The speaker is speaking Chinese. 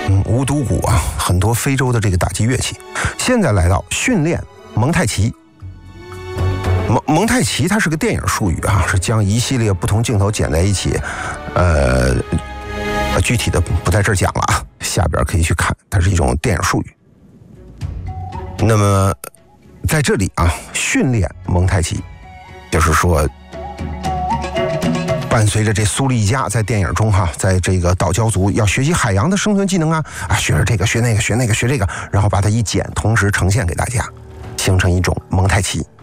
无独鼓啊，很多非洲的这个打击乐器。现在来到训练蒙太奇。蒙太奇它是个电影术语啊，是将一系列不同镜头剪在一起，具体的不在这儿讲了啊，下边可以去看，它是一种电影术语。那么在这里啊，训练蒙太奇，就是说伴随着这苏利加在电影中在这个岛礁族要学习海洋的生存技能学着这个学那个学那个学这个，然后把它一剪，同时呈现给大家，形成一种蒙太奇。